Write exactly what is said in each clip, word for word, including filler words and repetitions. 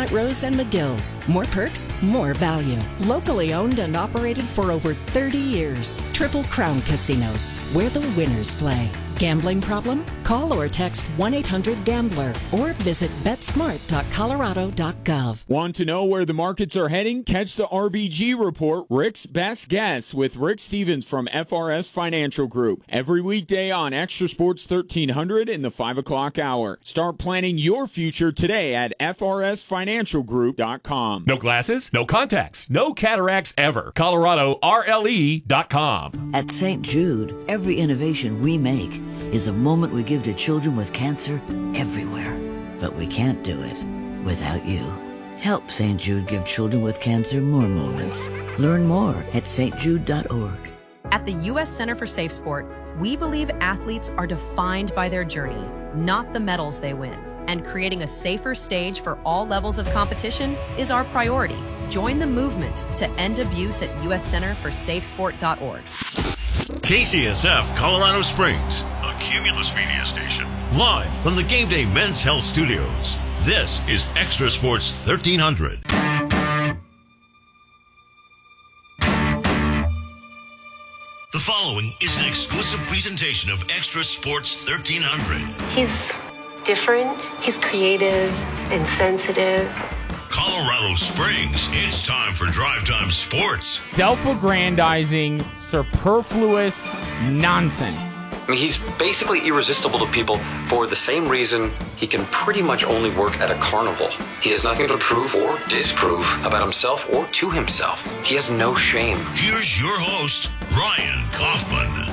Walnut Rose and McGill's. More perks, more value. Locally owned and operated for over thirty years. Triple Crown Casinos, where the winners play. Gambling problem? Call or text one eight hundred gambler or visit bet smart dot colorado dot gov. Want to know where the markets are heading? Catch the R B G Report, Rick's Best Guess, with Rick Stevens from F R S Financial Group. Every weekday on Extra Sports thirteen hundred in the five o'clock hour. Start planning your future today at F R S financial group dot com. No glasses, no contacts, no cataracts ever. Colorado R L E dot com. At Saint Jude, every innovation we make is a moment we give to children with cancer everywhere. But we can't do it without you. Help Saint Jude give children with cancer more moments. Learn more at s t jude dot org. At the U S Center for Safe Sport, we believe athletes are defined by their journey, not the medals they win. And creating a safer stage for all levels of competition is our priority. Join the movement to end abuse at u s center for safe sport dot org. K C S F Colorado Springs, a Cumulus media station, live from the Game Day Men's Health Studios. This is Extra Sports thirteen hundred. The following is an exclusive presentation of Extra Sports thirteen hundred. He's different, he's creative and sensitive. Colorado Springs, it's time for Drive Time Sports. Self-aggrandizing, superfluous nonsense. I mean, he's basically irresistible to people for the same reason he can pretty much only work at a carnival. He has nothing to prove or disprove about himself or to himself. He has no shame. Here's your host, Ryan Kaufman.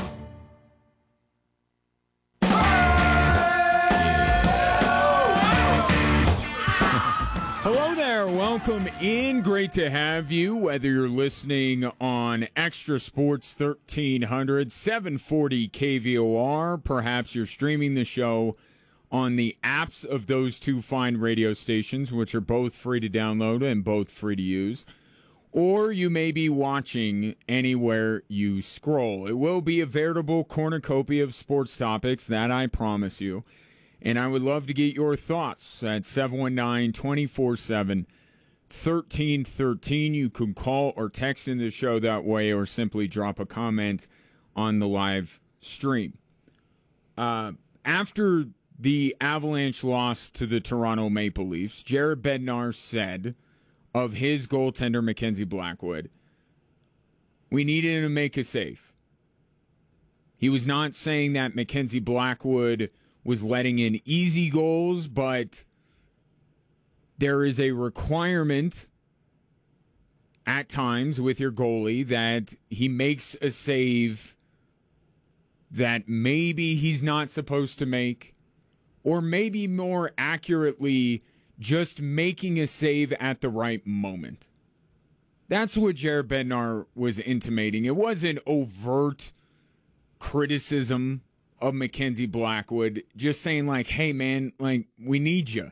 Hello there. Welcome in. Great to have you, whether you're listening on Extra Sports thirteen hundred, seven forty K V O R. Perhaps you're streaming the show on the apps of those two fine radio stations, which are both free to download and both free to use. Or you may be watching anywhere you scroll. It will be a veritable cornucopia of sports topics, that I promise you. And I would love to get your thoughts at seven one nine, two four seven, one three one three. You can call or text in the show that way, or simply drop a comment on the live stream. Uh, after the Avalanche loss to the Toronto Maple Leafs, Jared Bednar said of his goaltender, Mackenzie Blackwood, we needed him to make a save. He was not saying that Mackenzie Blackwood was letting in easy goals, but there is a requirement at times with your goalie that he makes a save that maybe he's not supposed to make, or maybe more accurately, just making a save at the right moment. That's what Jared Bednar was intimating. It wasn't overt criticism of Mackenzie Blackwood, just saying like, hey man, like, we need you.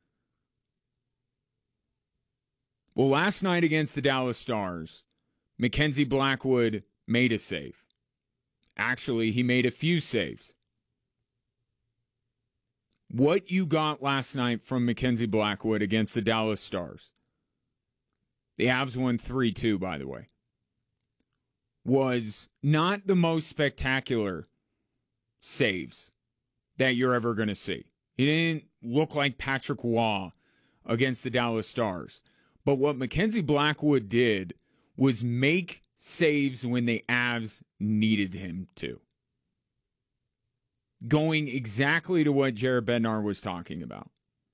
Well, last night against the Dallas Stars, Mackenzie Blackwood made a save. Actually, he made a few saves. What you got last night from Mackenzie Blackwood against the Dallas Stars, the Avs won three two, by the way, was not the most spectacular saves that you're ever going to see. He didn't look like Patrick Waugh against the Dallas Stars. But what Mackenzie Blackwood did was make saves when the Avs needed him to. Going exactly to what Jared Bednar was talking about.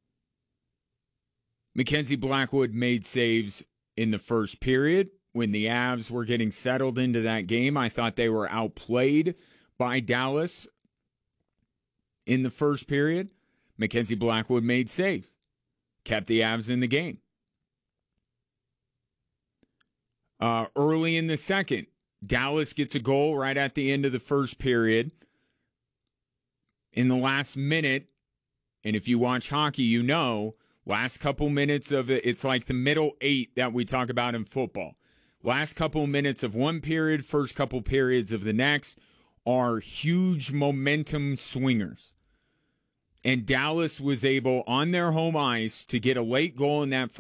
Mackenzie Blackwood made saves in the first period when the Avs were getting settled into that game. I thought they were outplayed by Dallas in the first period. Mackenzie Blackwood made saves, kept the Avs in the game. Uh, early in the second, Dallas gets a goal right at the end of the first period. In the last minute, and if you watch hockey, you know, last couple minutes of it, it's like the middle eight that we talk about in football. Last couple minutes of one period, first couple periods of the next are huge momentum swingers. And Dallas was able, on their home ice, to get a late goal in that